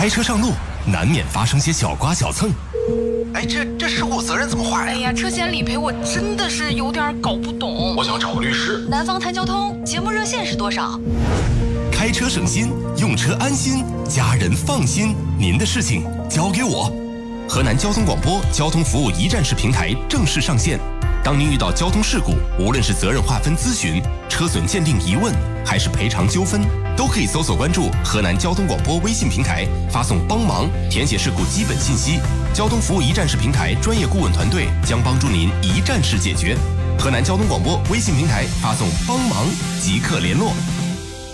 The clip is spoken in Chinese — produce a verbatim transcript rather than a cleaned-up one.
开车上路难免发生些小刮小蹭。 哎，这这事故责任怎么划呀？ 哎呀，车险理赔我真的是有点搞不懂。 我想找个律师。 南方谈交通节目热线是多少？ 开车省心，用车安心，家人放心。您的事情交给我。河南交通广播交通服务一站式平台正式上线。当您遇到交通事故，无论是责任划分咨询、车损鉴定疑问，还是赔偿纠纷，都可以搜索关注河南交通广播微信平台，发送帮忙，填写事故基本信息。交通服务一站式平台专业顾问团队将帮助您一站式解决。河南交通广播微信平台发送帮忙即刻联络。